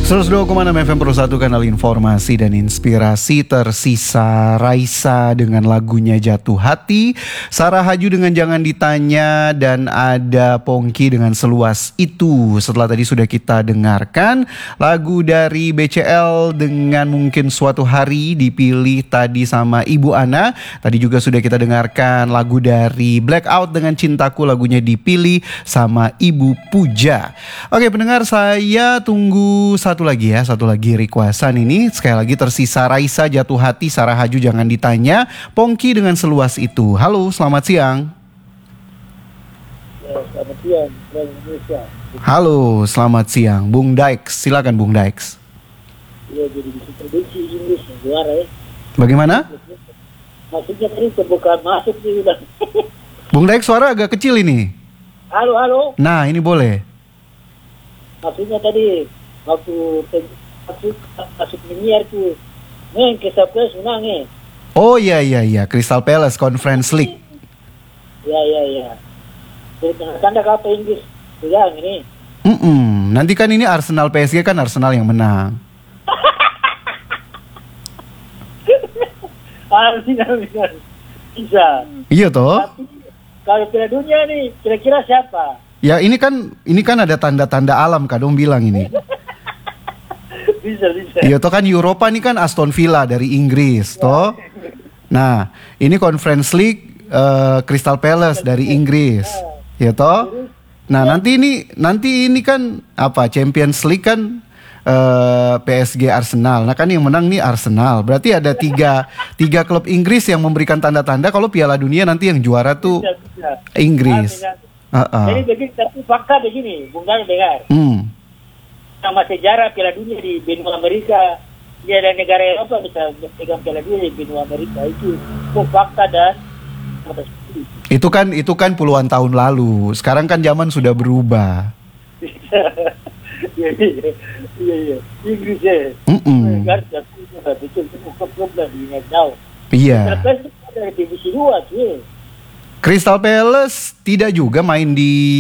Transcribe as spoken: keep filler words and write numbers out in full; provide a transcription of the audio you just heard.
seratus dua koma enam F M Pro satu, kanal informasi dan inspirasi. Tersisa Raisa dengan lagunya Jatuh Hati, Sarah Haju dengan Jangan Ditanya, dan ada Pongki dengan Seluas Itu. Setelah tadi sudah kita dengarkan lagu dari B C L dengan Mungkin Suatu Hari, dipilih tadi sama Ibu Ana. Tadi juga sudah kita dengarkan lagu dari Blackout dengan Cintaku, lagunya dipilih sama Ibu Puja. Oke pendengar, saya tunggu satu lagi ya, satu lagi requestan ini. Sekali lagi tersisa Raisa Jatuh Hati, Sarah Haju Jangan Ditanya, Pongki dengan Seluas Itu. Halo, selamat siang. Ya, selamat siang, Indonesia. Halo, selamat siang. Bung Daix, silakan Bung Daix. Ya, jadi bisa prediksi Inggris juara ya. Bagaimana? Maksudnya tadi terbuka masuk nih udah. Bung Daix, suara agak kecil ini. Halo, halo. Nah, ini boleh. Maksudnya tadi waktu masuk masuk miniar tuh, nih Crystal Palace menang nih. Oh iya iya iya, Crystal Palace Conference League. Ya ya ya. Jadi tanda apa Inggris? Bilang ini. Mm-mm. Nanti kan ini Arsenal P S G, kan Arsenal yang menang. Arsenal bisa. Iya toh? Tapi kalau Piala Dunia nih, kira-kira siapa? Ya ini kan ini kan ada tanda-tanda alam, Kadong bilang ini. Bisa bisa. Iya toh, kan Eropa nih kan Aston Villa dari Inggris toh. Nah ini Conference League uh, Crystal Palace dari Inggris. Iya toh. Nah nanti ini nanti ini kan apa, Champions League kan uh, P S G Arsenal. Nah kan yang menang nih Arsenal. Berarti ada tiga tiga klub Inggris yang memberikan tanda-tanda kalau Piala Dunia nanti yang juara tuh Bisa, bisa. Inggris. Uh-uh. Jadi begini, tapi fakta begini, Bung Dani dengar. Hmm. Sama sejarah Piala Dunia di benua Amerika, dia ada negara Eropa bisa pegang Piala Dunia di benua Amerika, itu itu fakta dan Itu kan itu kan puluhan tahun lalu. Sekarang kan zaman sudah berubah. Iya iya iya iya. Inggris ya. Mm-mm. Negara betul betul klub lah di Inggris. Iya. Tapi ada divisi dua sih. Crystal Palace tidak juga main di